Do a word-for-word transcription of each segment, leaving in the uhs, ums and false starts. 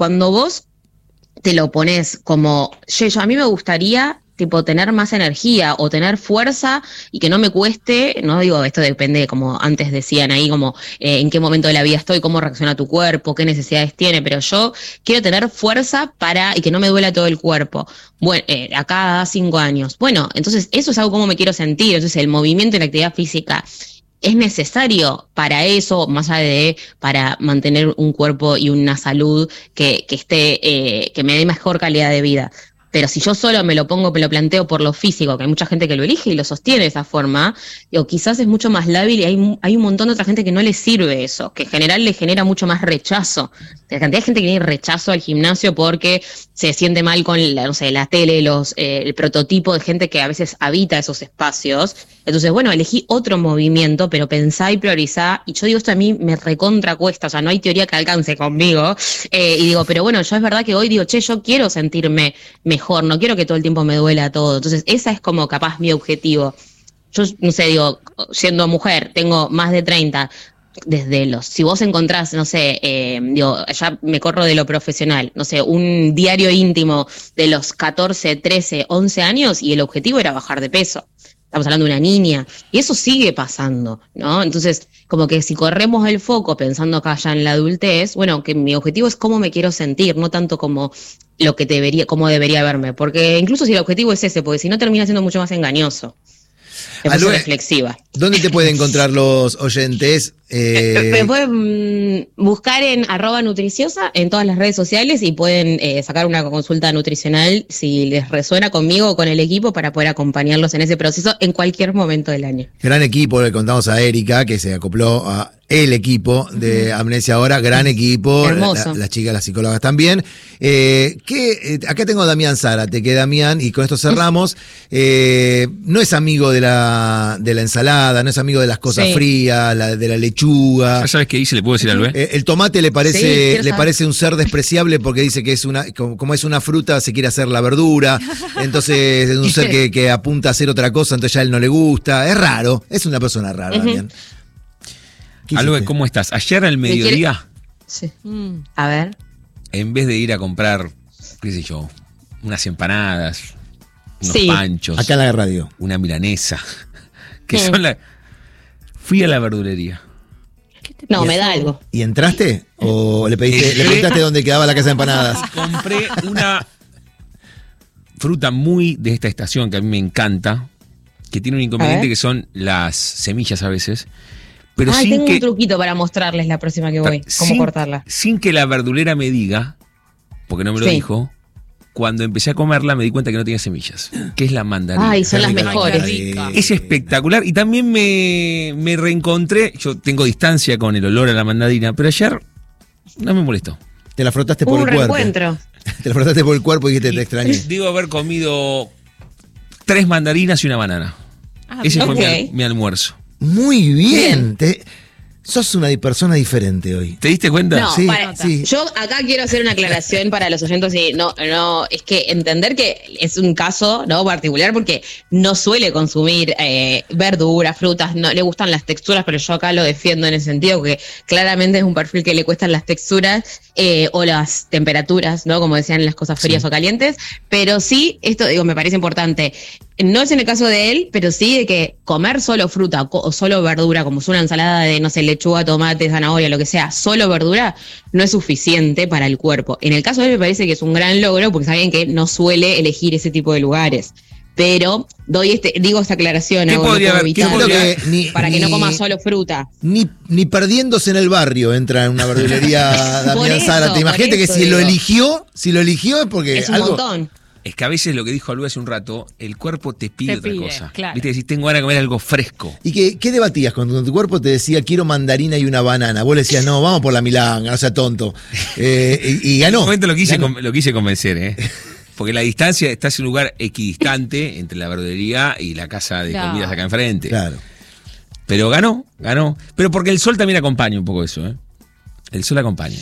cuando vos te lo pones como, yo, yo a mí me gustaría tipo tener más energía o tener fuerza y que no me cueste, no digo, esto depende, como antes decían ahí, como eh, en qué momento de la vida estoy, cómo reacciona tu cuerpo, qué necesidades tiene, pero yo quiero tener fuerza para, y que no me duela todo el cuerpo. Bueno, eh, a cada cinco años. Bueno, entonces eso es algo como me quiero sentir, entonces el movimiento y la actividad física es necesario para eso, más allá de para mantener un cuerpo y una salud que, que esté, eh, que me dé mejor calidad de vida. Pero si yo solo me lo pongo, me lo planteo por lo físico, que hay mucha gente que lo elige y lo sostiene de esa forma, o quizás es mucho más lábil y hay, hay un montón de otra gente que no le sirve eso, que en general le genera mucho más rechazo. La cantidad de gente que tiene rechazo al gimnasio porque se siente mal con la, no sé, la tele, los, eh, el prototipo de gente que a veces habita esos espacios. Entonces, bueno, elegí otro movimiento, pero pensá y priorizá. Y yo digo, esto a mí me recontra cuesta, o sea, no hay teoría que alcance conmigo. Eh, y digo, pero bueno, yo es verdad que hoy digo, che, yo quiero sentirme mejor, no quiero que todo el tiempo me duela todo. Entonces, esa es como capaz mi objetivo. Yo, no sé, digo, siendo mujer, tengo más de treinta, desde los, si vos encontrás, no sé, eh, digo, ya me corro de lo profesional, no sé, un diario íntimo de los catorce, trece, once años y el objetivo era bajar de peso. Estamos hablando de una niña, y eso sigue pasando, ¿no? Entonces, como que si corremos el foco pensando acá ya en la adultez, bueno, que mi objetivo es cómo me quiero sentir, no tanto como lo que debería, cómo debería verme, porque incluso si el objetivo es ese, porque si no termina siendo mucho más engañoso. Es Alue, reflexiva. ¿Dónde te pueden encontrar los oyentes? Eh... Me pueden buscar en arroba nutriciosa en todas las redes sociales y pueden eh, sacar una consulta nutricional si les resuena conmigo o con el equipo para poder acompañarlos en ese proceso en cualquier momento del año. Gran equipo, le contamos a Erika que se acopló a el equipo de Amnesia Ahora, gran equipo. Hermoso. La, las chicas, las psicólogas también. Eh, que, eh, acá tengo a Damián Zárate, que Damián, y con esto cerramos, eh, no es amigo de la, de la ensalada, no es amigo de las cosas sí. frías, la, de la lechuga. ¿Ya sabes qué dice? ¿Le puedo decir algo? Eh, el tomate le parece, sí, le parece un ser despreciable porque dice que es una, como, como es una fruta, se quiere hacer la verdura. Entonces es un ser que, que apunta a hacer otra cosa, entonces ya a él no le gusta. Es raro, es una persona rara, uh-huh. Damián. Algo, ¿cómo estás? Ayer al mediodía, sí. mm. a ver, en vez de ir a comprar, qué sé yo, unas empanadas, unos sí. panchos, acá en la radio, una milanesa, que sí. son la... Fui a la verdulería. No, me da algo. ¿Y entraste? ¿O le pediste, le preguntaste dónde quedaba la casa de empanadas? Compré una fruta muy de esta estación que a mí me encanta, que tiene un inconveniente que son las semillas a veces. Pero Ay, sin tengo que, un truquito para mostrarles la próxima que voy, cómo sin, cortarla. Sin que la verdulera me diga, porque no me lo sí. dijo, cuando empecé a comerla me di cuenta que no tenía semillas, que es la mandarina. Ay, son las mejores. Es espectacular. Y también me, me reencontré, yo tengo distancia con el olor a la mandarina, pero ayer no me molestó. Te la frotaste por un el cuerpo. Reencuentro. Te la frotaste por el cuerpo y dijiste te extrañé. Digo haber comido tres mandarinas y una banana. Ah, Ese okay. fue mi, mi almuerzo. Muy bien. bien. Te, sos una persona diferente hoy. ¿Te diste cuenta? No, sí, para, sí. Yo acá quiero hacer una aclaración para los oyentes y no, no, es que entender que es un caso no particular porque no suele consumir eh, verduras, frutas, no le gustan las texturas, pero yo acá lo defiendo en ese sentido porque claramente es un perfil que le cuestan las texturas eh, o las temperaturas, ¿no? Como decían, las cosas frías sí. o calientes, pero sí, esto digo, me parece importante. No es en el caso de él, pero sí de que comer solo fruta o solo verdura, como es una ensalada de, no sé, lechuga, tomate, zanahoria, lo que sea, solo verdura, no es suficiente para el cuerpo. En el caso de él me parece que es un gran logro porque saben que no suele elegir ese tipo de lugares. Pero doy este, digo esta aclaración, ¿Qué no, podría no haber, ¿qué podría que ni, para ni, que no coma solo fruta. Ni, ni perdiéndose en el barrio entra en una verdulería Damián Zárate. Imagínate que si digo. lo eligió, si lo eligió es porque es un algo... montón. Es que a veces lo que dijo Alú hace un rato, el cuerpo te pide te otra pide, cosa. Claro. Viste, decís, tengo ganas de comer algo fresco. ¿Y qué, qué debatías cuando tu cuerpo te decía quiero mandarina y una banana? Vos le decías, no, vamos por la milanga, no sea tonto. Eh, y, y ganó. En un momento lo quise, ganó. lo quise convencer, ¿eh? Porque la distancia, estás en un lugar equidistante entre la verdulería y la casa de Claro. comidas acá enfrente. Claro. Pero ganó, ganó. Pero porque el sol también acompaña un poco eso, ¿eh? El sol acompaña.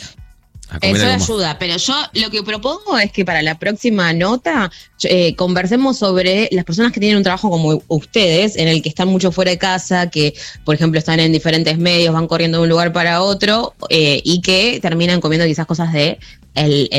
Eso ayuda, pero yo lo que propongo es que para la próxima nota eh, conversemos sobre las personas que tienen un trabajo como ustedes, en el que están mucho fuera de casa, que por ejemplo están en diferentes medios, van corriendo de un lugar para otro eh, y que terminan comiendo quizás cosas de el,